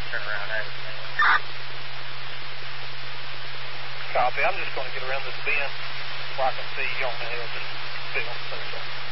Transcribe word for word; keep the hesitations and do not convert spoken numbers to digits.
turn around. I understand. Copy. I'm just going to get around this bend where I can see you on the hill. Just film.